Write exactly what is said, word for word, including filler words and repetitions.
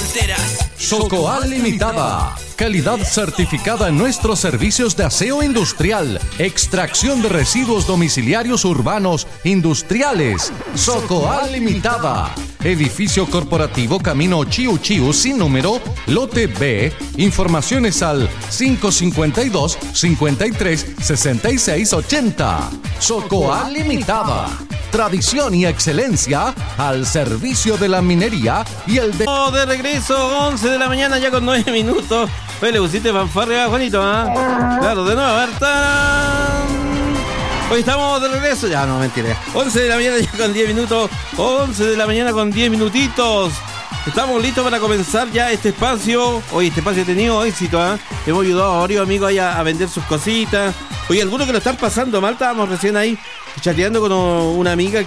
Fronteras. Socoal Limitada. Calidad certificada en nuestros servicios de aseo industrial, extracción de residuos domiciliarios urbanos industriales. Socoal Limitada. Edificio corporativo Camino Chiu Chiu sin número, lote B. Informaciones al cinco cinco dos, cincuenta y tres, sesenta y seis, ochenta. Socoal Limitada. Tradición y excelencia al servicio de la minería y el de... Oh, de regreso, once de la mañana ya con nueve minutos. Oye, le pusiste fanfarria, Juanito, ¿ah? ¿eh? Claro, de nuevo, a ver, ¡tarán! Hoy estamos de regreso. Ya, no, mentira. once de la mañana ya con diez minutos. once de la mañana con diez minutitos. Estamos listos para comenzar ya este espacio. Hoy este espacio ha tenido éxito, ¿ah? ¿eh? Hemos ayudado a varios amigos ahí a, a vender sus cositas. Oye, algunos que lo están pasando mal, estábamos recién ahí chateando con una amiga